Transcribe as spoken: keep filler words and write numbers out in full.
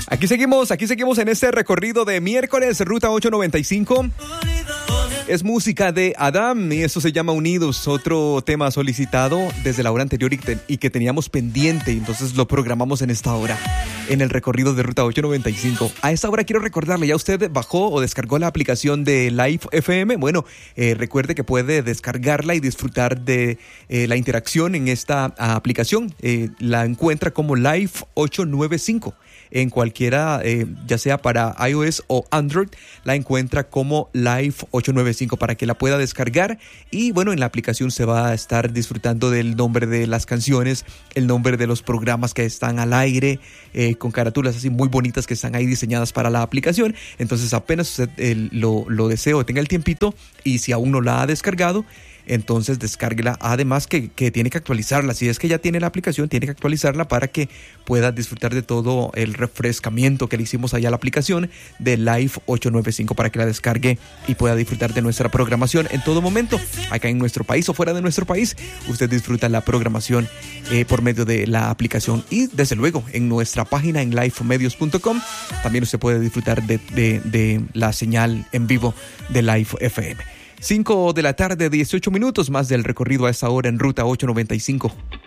Aquí seguimos, aquí seguimos en este recorrido de miércoles, Ruta ochocientos noventa y cinco. Es música de Adam y eso se llama Unidos, otro tema solicitado desde la hora anterior y, te, y que teníamos pendiente, entonces lo programamos en esta hora, en el recorrido de Ruta ochocientos noventa y cinco. A esta hora quiero recordarle, ¿ya usted bajó o descargó la aplicación de Live F M? Bueno, eh, recuerde que puede descargarla y disfrutar de eh, la interacción en esta aplicación. Eh, la encuentra como Live ochocientos noventa y cinco. En cualquiera, eh, ya sea para iOS o Android, la encuentra como Live ochocientos noventa y cinco para que la pueda descargar. Y bueno, en la aplicación se va a estar disfrutando del nombre de las canciones, el nombre de los programas que están al aire, eh, con carátulas así muy bonitas que están ahí diseñadas para la aplicación. Entonces apenas usted eh, lo, lo desee o tenga el tiempito, y si aún no la ha descargado, entonces descárguela. Además que, que tiene que actualizarla. Si es que ya tiene la aplicación, tiene que actualizarla para que pueda disfrutar de todo el refrescamiento que le hicimos allá a la aplicación de Live ochocientos noventa y cinco, para que la descargue y pueda disfrutar de nuestra programación en todo momento. Acá en nuestro país o fuera de nuestro país, usted disfruta la programación eh, por medio de la aplicación. Y desde luego en nuestra página en live medios punto com también usted puede disfrutar de, de, de la señal en vivo de Live F M. cinco de la tarde, dieciocho minutos más del recorrido a esta hora en Ruta ochocientos noventa y cinco.